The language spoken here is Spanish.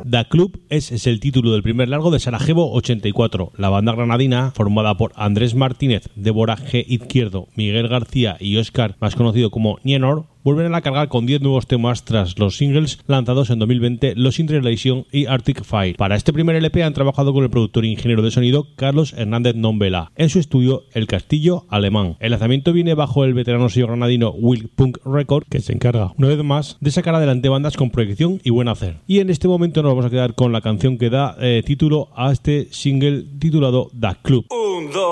Da Club es el título del primer largo de Sarajevo 84. La banda granadina, formada por Andrés Martínez, Débora G. Izquierdo, Miguel García y Óscar, más conocido como Nienor, vuelven a la carga con 10 nuevos temas tras los singles lanzados en 2020, Los In Relation y Arctic Fire. Para este primer LP han trabajado con el productor e ingeniero de sonido Carlos Hernández Nombela en su estudio El Castillo Alemán. El lanzamiento viene bajo el veterano sello granadino Will Punk Record, que se encarga una vez más de sacar adelante bandas con proyección y buen hacer. Y en este momento nos vamos a quedar con la canción que da título a este single titulado Da Club.